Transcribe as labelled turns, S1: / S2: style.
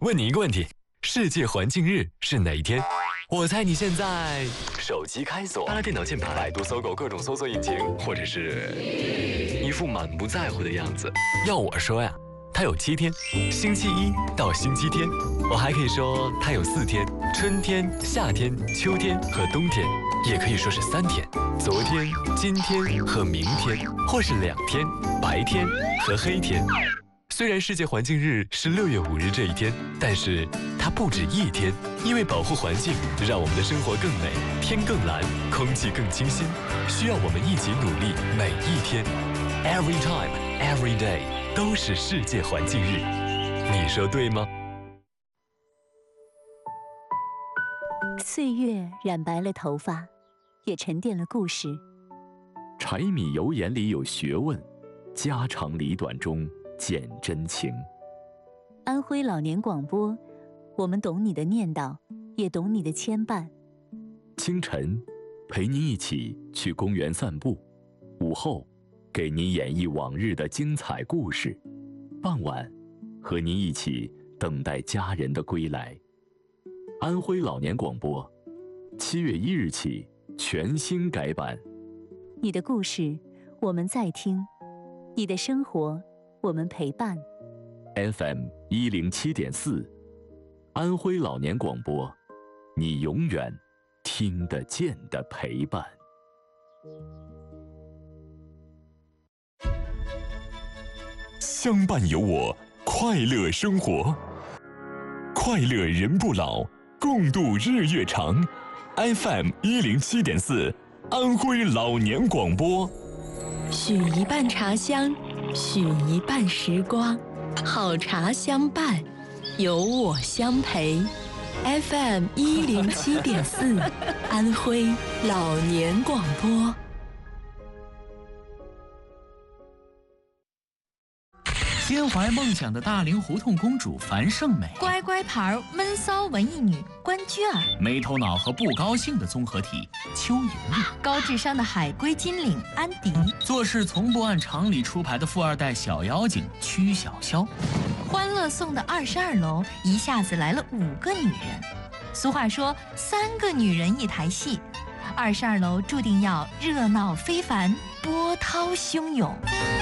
S1: 问你一个问题：世界环境日是哪一天？我猜你现在手机开锁，拉电脑键盘，百度、搜狗各种搜索引擎，或者是一副满不在乎的样子。要我说呀，它有7天，星期一到星期天。我还可以说它有4天，春天、夏天、秋天和冬天，也可以说是3天，昨天、今天和明天，或是2天，白天和黑天。虽然世界环境日是6月5日这一天，但是它不止1天，因为保护环境，让我们的生活更美，天更蓝，空气更清新，需要我们一起努力，每一天 ，every time, every day 都是世界环境日，你说对吗？
S2: 岁月染白了头发，也沉淀了故事。
S3: 柴米油盐里有学问，家长里短中见真情。
S2: 安徽老年广播，我们懂你的念叨，也懂你的牵绊。
S3: 清晨，陪您一起去公园散步；午后，给您演绎往日的精彩故事；傍晚，和您一起等待家人的归来。安徽老年广播，7月1日起全新改版。
S2: 你的故事，我们在听；你的生活，我们陪伴。
S3: FM 107.4，安徽老年广播，你永远听得见的陪伴。
S4: 相伴有我，快乐生活，快乐人不老，共度日月长。FM 107.4，安徽老年广播。
S5: 许一半茶香，许一半时光，好茶相伴，有我相陪。FM 107.4，安徽老年广播。
S6: 心怀梦想的大龄胡同公主樊胜美，
S7: 乖乖牌闷骚文艺女关雎尔，
S6: 没头脑和不高兴的综合体邱莹莹，
S7: 高智商的海归金领安迪，
S6: 做事从不按常理出牌的富二代小妖精曲筱绡。
S7: 欢乐颂的22楼一下子来了5个女人。俗话说3个女人一台戏，22楼注定要热闹非凡，波涛汹涌。